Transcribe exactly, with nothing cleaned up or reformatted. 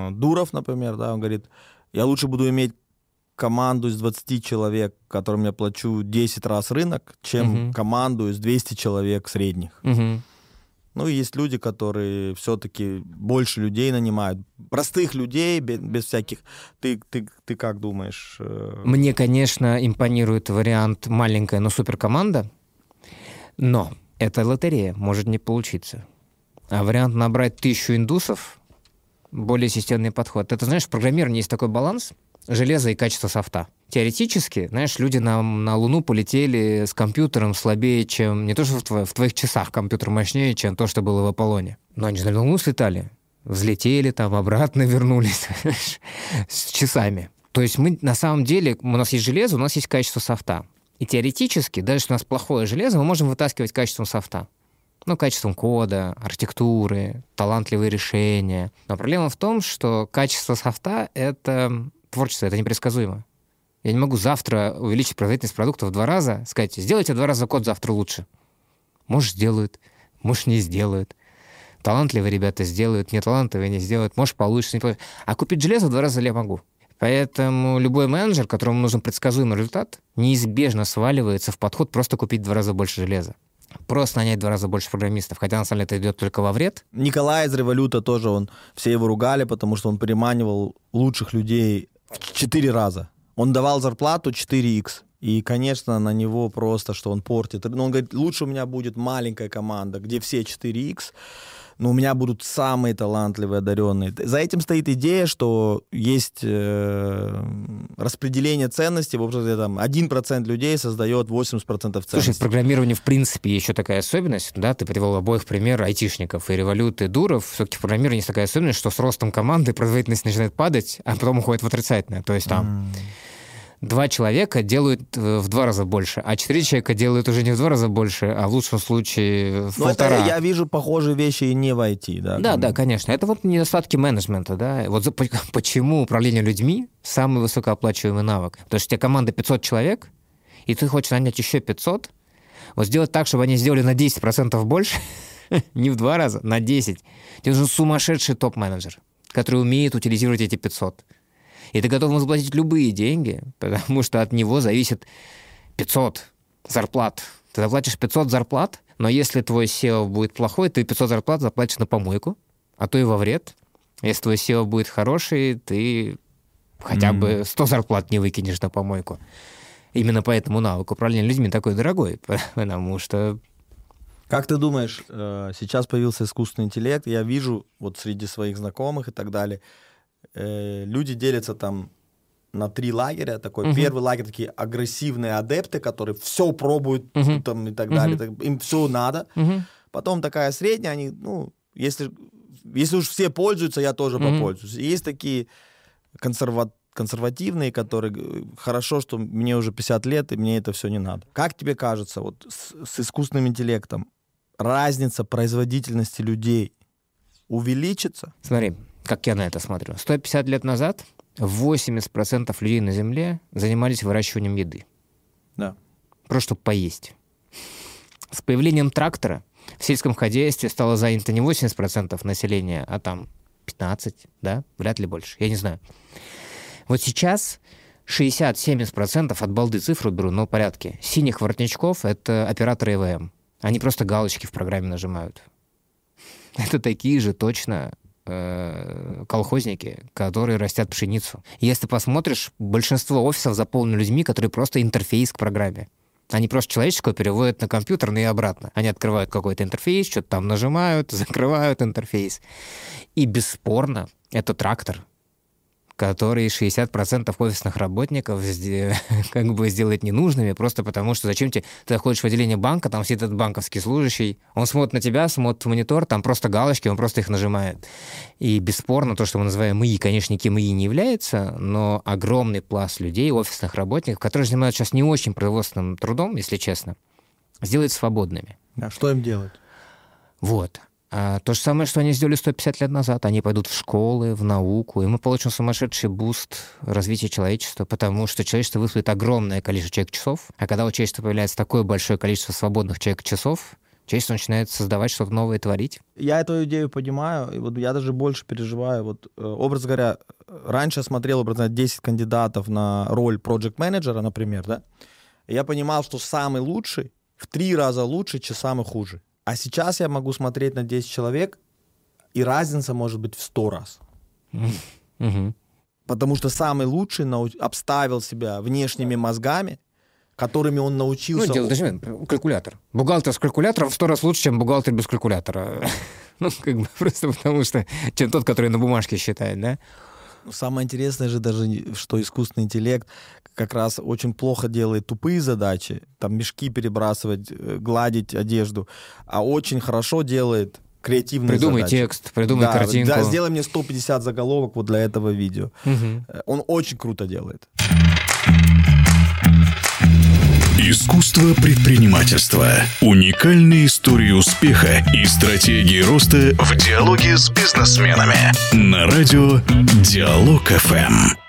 Дуров, например, да, он говорит, я лучше буду иметь команду из двадцати человек, которым я плачу десять раз рынок, чем uh-huh. команду из двухсот человек средних. Uh-huh. Ну, и есть люди, которые все-таки больше людей нанимают. Простых людей, без, без всяких... Ты, ты, ты как думаешь? Мне, конечно, импонирует вариант маленькая, но суперкоманда, но это лотерея, может не получиться. А вариант набрать тысячу индусов — более системный подход. Это, знаешь, в программировании есть такой баланс железа и качества софта. Теоретически, знаешь, люди на, на Луну полетели с компьютером слабее, чем... Не то, что в, тво, в твоих часах компьютер мощнее, чем то, что было в Аполлоне. Но они же на Луну слетали. Взлетели, там обратно вернулись с часами. То есть мы на самом деле... У нас есть железо, у нас есть качество софта. И теоретически, даже если у нас плохое железо, мы можем вытаскивать качеством софта. Ну, качеством кода, архитектуры, талантливые решения. Но проблема в том, что качество софта — это творчество, это непредсказуемо. Я не могу завтра увеличить производительность продукта в два раза, сказать, сделайте в два раза код завтра лучше. Может, сделают, может, не сделают. Талантливые ребята сделают, неталантливые не сделают. Может, получится, не получится. А купить железо в два раза я могу. Поэтому любой менеджер, которому нужен предсказуемый результат, неизбежно сваливается в подход просто купить в два раза больше железа. Просто нанять в два раза больше программистов, хотя на самом деле это идет только во вред. Николай из Революта тоже, он, все его ругали, потому что он переманивал лучших людей в четыре раза. Он давал зарплату четыре икс. И, конечно, на него просто, что он портит. Но он говорит, лучше у меня будет маленькая команда, где все четыре икс, но у меня будут самые талантливые, одаренные. За этим стоит идея, что есть э, распределение ценностей. В общем, там один процент людей создает восемьдесят процентов ценностей. Слушай, в программировании, в принципе, еще такая особенность. Да, ты привел обоих пример айтишников, и Револют, и Дуров. Все-таки в программировании есть такая особенность, что с ростом команды производительность начинает падать, а потом уходит в отрицательное. То есть там... Mm. Два человека делают в два раза больше, а четыре человека делают уже не в два раза больше, а в лучшем случае в Но полтора. Это я вижу похожие вещи и не в ай ти. Да, да, да, конечно. Это вот недостатки менеджмента. Да? Вот за, почему управление людьми самый высокооплачиваемый навык. Потому что у тебя команда пятьсот человек, и ты хочешь нанять еще пятьсот, вот сделать так, чтобы они сделали на десять процентов больше, не в два раза, на десять. Тебе нужен сумасшедший топ-менеджер, который умеет утилизировать эти пятьсот. И ты готов ему заплатить любые деньги, потому что от него зависит пятьсот зарплат. Ты заплатишь пятьсот зарплат, но если твой сео будет плохой, ты пятьсот зарплат заплатишь на помойку, а то и во вред. Если твой сео будет хороший, ты хотя mm. бы сто зарплат не выкинешь на помойку. Именно поэтому навык управления людьми такой дорогой, потому что... Как ты думаешь, сейчас появился искусственный интеллект, я вижу вот среди своих знакомых и так далее... Люди делятся там на три лагеря. Такой uh-huh. первый лагерь такие агрессивные адепты, которые все пробуют uh-huh. там, и так далее. Uh-huh. Им все надо. Uh-huh. Потом такая средняя, они, ну, если, если уж все пользуются, я тоже uh-huh. попользуюсь. И есть такие консерва- консервативные, которые хорошо, что мне уже пятьдесят лет, и мне это все не надо. Как тебе кажется, вот с, с искусственным интеллектом разница производительности людей увеличится? Смотри. Как я на это смотрю. сто пятьдесят лет назад восемьдесят процентов людей на Земле занимались выращиванием еды. Да. Просто чтобы поесть. С появлением трактора в сельском хозяйстве стало занято не восемьдесят процентов населения, а там пятнадцать процентов, да? Вряд ли больше, я не знаю. Вот сейчас шестьдесят-семьдесят процентов от балды цифру беру, но в порядке. Синих воротничков — это операторы и вэ эм. Они просто галочки в программе нажимают. Это такие же точно... колхозники, которые растят пшеницу. Если посмотришь, большинство офисов заполнено людьми, которые просто интерфейс к программе. Они просто человеческое переводят на компьютерный и обратно. Они открывают какой-то интерфейс, что-то там нажимают, закрывают интерфейс. И бесспорно, это трактор, который шестьдесят процентов офисных работников как бы сделает ненужными, просто потому что зачем тебе... Ты заходишь в отделение банка, там сидит этот банковский служащий, он смотрит на тебя, смотрит в монитор, там просто галочки, он просто их нажимает. И бесспорно то, что мы называем ИИ, конечно, никем ИИ не является, но огромный пласт людей, офисных работников, которые занимаются сейчас не очень производственным трудом, если честно, сделать свободными. А что им делать? Вот. А то же самое, что они сделали сто пятьдесят лет назад. Они пойдут в школы, в науку, и мы получим сумасшедший буст развития человечества, потому что человечество высвоит огромное количество человек-часов, а когда у человечества появляется такое большое количество свободных человек-часов, Человечество начинает создавать что-то новое, творить. Я эту идею понимаю, и вот я даже больше переживаю. Вот, э, образно говоря, раньше я смотрел, образно говоря, десять кандидатов на роль проект-менеджера, например, да, и я понимал, что самый лучший в три раза лучше, чем самый хуже. А сейчас я могу смотреть на десять человек, и разница может быть в сто раз. Угу. Потому что самый лучший нау- обставил себя внешними мозгами, которыми он научился. Ну, дело даже калькулятор. Бухгалтер с калькулятором в сто раз лучше, чем бухгалтер без калькулятора. Ну, как бы просто потому что, чем тот, который на бумажке считает, да? Самое интересное же даже, что искусственный интеллект как раз очень плохо делает тупые задачи, там мешки перебрасывать, гладить одежду, а очень хорошо делает креативные придумай задачи. текст, придумай да, картинку. Да, сделай мне сто пятьдесят заголовок вот для этого видео. Угу. Он очень круто делает. Искусство предпринимательства. Уникальные истории успеха и стратегии роста в диалоге с бизнесменами. На радио Диалог эф эм.